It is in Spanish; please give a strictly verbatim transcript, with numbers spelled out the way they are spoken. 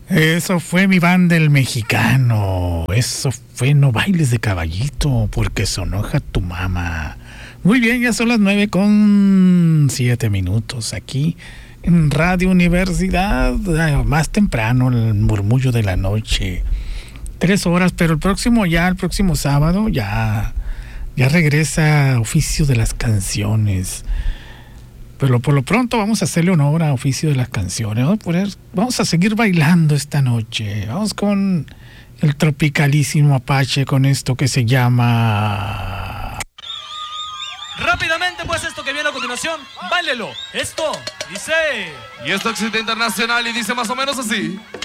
Eso fue mi banda el mexicano. Eso fue No Bailes de Caballito, porque se enoja tu mamá. Muy bien, ya son las nueve con siete minutos aquí en Radio Universidad. Más temprano, el murmullo de la noche. Tres horas, pero el próximo ya, el próximo sábado, ya, ya regresa Oficio de las Canciones. Pero por lo pronto vamos a hacerle honor a Oficio de las Canciones. Vamos a, poner, vamos a seguir bailando esta noche. Vamos con el tropicalísimo Apache, con esto que se llama... Rápidamente, pues, esto que viene a continuación, báilelo. Esto dice... Y esto existe internacional y dice más o menos así.